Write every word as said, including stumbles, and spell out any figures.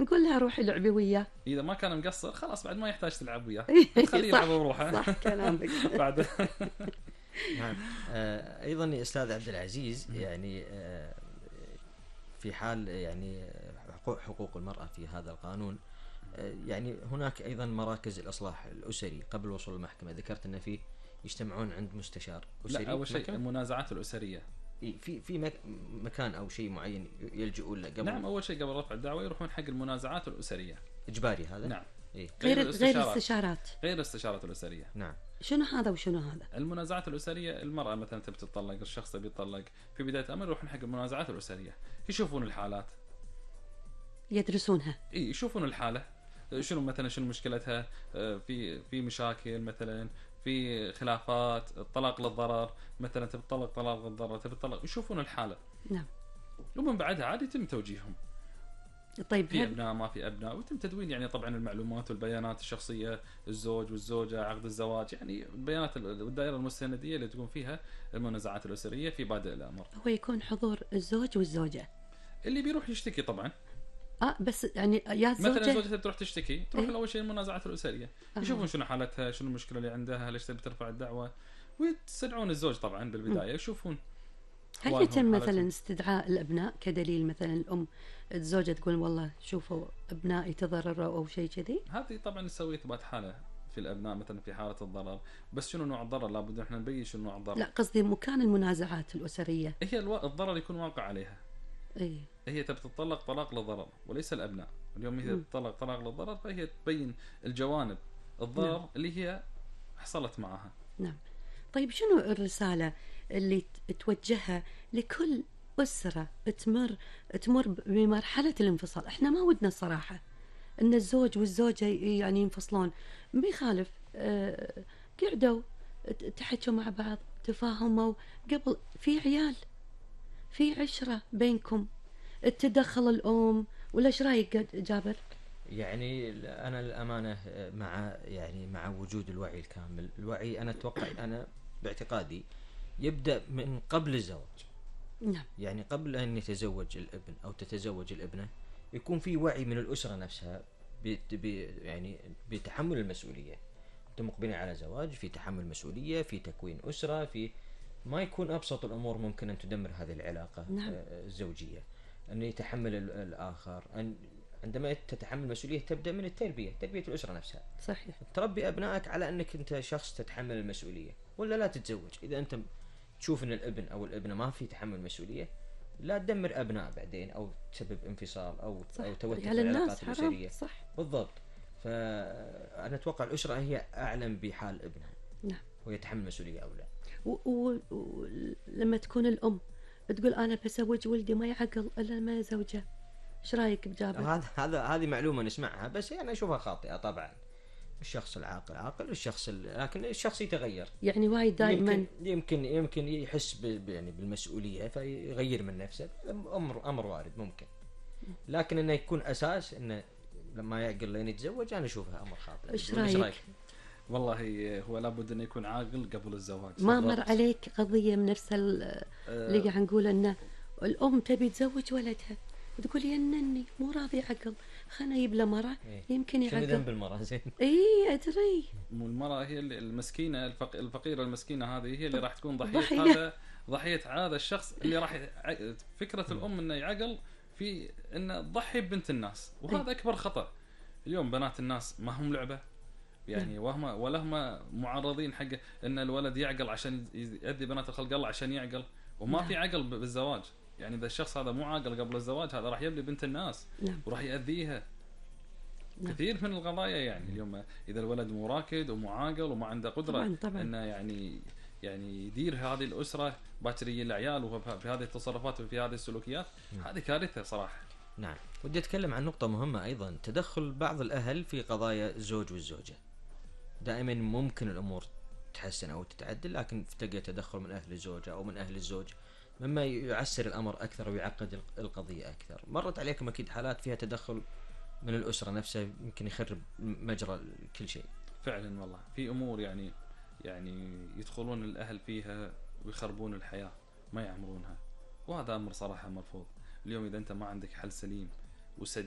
وقول لها روحي لعبي وياه. اذا ما كان مقصر خلاص بعد ما يحتاج تلعب وياه، صح خليه يلعب بروحه. صح كلامك. بعد نعم. آه، أيضا يا أستاذ عبد العزيز، يعني آه، في حال يعني حقوق حقوق المرأة في هذا القانون، آه، يعني هناك أيضا مراكز الإصلاح الأسري قبل الوصول للمحكمة، ذكرت أن فيه يجتمعون عند مستشار أسري. لا، اول شيء محكمة؟ المنازعات الاسريه. إيه، في في مك- مكان أو شيء معين يلجؤون له قبل؟ نعم، اول شيء قبل رفع الدعوه يروحون حق المنازعات الاسريه. إجباري هذا؟ نعم. إيه؟ غير غير الاستشارات. الاستشارات. غير الاستشارات الاسريه. نعم. شنو هذا وشنو هذا؟ المنازعات الاسريه، المراه مثلا تبي تطلق، الشخص يبي يطلق، في بدايه الامر يروحون حق المنازعات الاسريه، يشوفون الحالات. يدرسونها. اي، يشوفون الحاله شنو مثلا، شنو مشكلتها، آه، في في مشاكل مثلا، في خلافات، الطلاق للضرر مثلا، تبي تطلق طلاق للضرر، تبي تطلق، يشوفون الحاله. نعم. ومن بعدها عاد يتم توجيههم. طيب في هل ابناء ما في ابناء، ويتم تدوين يعني طبعا المعلومات والبيانات الشخصيه، الزوج والزوجه، عقد الزواج، يعني البيانات والدائره المستنديه اللي تكون فيها المنازعات الاسريه في بادئ الامر. هو يكون حضور الزوج والزوجة؟ اللي بيروح يشتكي طبعا، اه بس يعني يا مثلا الزوجة. زوجتها بتروح تشتكي، تروح إيه؟ اول شيء المنازعات الاسريه، آه. يشوفون شنو حالتها، شنو المشكله اللي عندها، ليش تبي ترفع الدعوه، ويستدعون الزوج طبعا بالبدايه، يشوفون هل أحوالهم، يتم حالتهم. مثلا استدعاء الابناء كدليل؟ مثلا الام الزوجة تقول والله شوفوا ابنائي تضرروا او شيء كذي. هذه طبعا نسوي اثبات حاله في الابناء مثلا في حاله الضرر، بس شنو نوع الضرر لابد احنا نبين شنو نوع الضرر. لا قصدي مكان المنازعات الاسريه. هي الو... الضرر يكون واقع عليها، اي. هي تبي تطلق طلاق للضرر وليس الابناء. اليوم هي مم. تطلق طلاق للضرر، فهي تبين الجوانب الضرر نعم. اللي هي حصلت معها. نعم. طيب شنو الرسالة اللي ت- توجهها لكل أسرة تمر تمر بمرحلة الانفصال؟ احنا ما ودنا الصراحة ان الزوج والزوجة ي- يعني ينفصلون، ما يخالف. اه قعدوا ت- تحكوا مع بعض، تفاهموا قبل، في عيال، في عشرة بينكم، تدخل الأم، ولا ايش رايك قد- جابر؟ يعني أنا الأمانة مع يعني مع وجود الوعي الكامل. الوعي أنا أتوقع، أنا باعتقادي يبدأ من قبل الزواج. نعم. يعني قبل أن يتزوج الابن أو تتزوج الابنة يكون في وعي من الأسرة نفسها بت بي يعني بتحمل المسؤولية. أنتم مقبلين على زواج، في تحمل مسؤولية، في تكوين أسرة، في ما يكون أبسط الأمور ممكن أن تدمر هذه العلاقة. نعم. آه، الزوجية، أن يتحمل ال- الآخر، أن عندما تتحمل مسؤولية تبدأ من التربية، تربية الأسرة نفسها. صحيح. تربي أبنائك على أنك أنت شخص تتحمل المسؤولية، ولا لا تتزوج. إذا أنت تشوف أن الابن أو الابنة ما في تحمل مسؤولية، لا تدمر أبناء بعدين أو تسبب انفصال أو صح. أو توتر في على الناس العلاقات حرام. الأسرية. صح. بالضبط. فأنا أتوقع الأسرة هي أعلم بحال ابنها، نعم. ويتحمل مسؤولية أو لا. ولما تكون الأم تقول أنا بسوج ولدي ما يعقل إلا ما زوجه، إيش رأيك بجابر؟ هذا هذا هذه معلومة نسمعها، بس يعني أشوفها خاطئة طبعا. الشخص العاقل عاقل، والشخص ال- لكن الشخص يتغير. يعني وايد دائما يمكن يمكن يمكن يحس ب- ب- يعني بالمسؤولية فيغير من نفسه، أمر أمر وارد ممكن. لكن إنه يكون أساس إنه لما يعقل لين يتزوج، أنا أشوفها أمر خاطئ. إيش ولا رأيك؟ والله هو لابد انه يكون عاقل قبل الزواج. ما بالضبط. مر عليك قضية من نفس ال- اللي قاعد نقول إن الأم تبي تزوج ولدها تقول يا نني مو راضي عقل، خلنا يجيب له مرة إيه. يمكن شنو ذنب يعقل. المرأة زين؟ اي ادري. مو المرأة هي اللي- المسكينة الفق... الفقيرة المسكينة، هذه هي اللي راح تكون ضحية, ضحية. هذا ضحية هذا الشخص اللي راح ي... فكرة الأم إنه يعقل في إنه تضحي ببنت الناس، وهذا أكبر خطأ. اليوم بنات الناس ما هم لعبة يعني، وهم ولا هم معرضين حق إن الولد يعقل عشان يؤدي بنات الخلق الله عشان يعقل، وما نعم. في عقل ب- بالزواج. يعني إذا الشخص هذا مو عاقل قبل الزواج، هذا راح يبلي بنت الناس نعم. وراح يأذيها. نعم. كثير من القضايا يعني اليوم اذا الولد مو راكد ومو عاقل وما عنده قدره طبعاً طبعاً. انه يعني يعني يدير هذه الاسره، باكر يجي العيال وهو في هذه التصرفات وفي هذه السلوكيات، هذه كارثه صراحه. نعم. ودي أتكلم عن نقطة مهمة أيضا، تدخل بعض الأهل في قضايا الزوج والزوجة. دائما ممكن الأمور تتحسن أو تتعدل، لكن تلقى تدخل من أهل الزوجة أو من أهل الزوج، مما يعسر الأمر أكثر ويعقد القضية أكثر. مرت عليكم أكيد حالات فيها تدخل من الأسرة نفسها يمكن يخرب مجرى كل شيء. فعلا والله في امور يعني يعني يدخلون الاهل فيها ويخربون الحياه، ما يعمرونها، وهذا امر صراحه مرفوض. اليوم اذا انت ما عندك حل سليم وسديد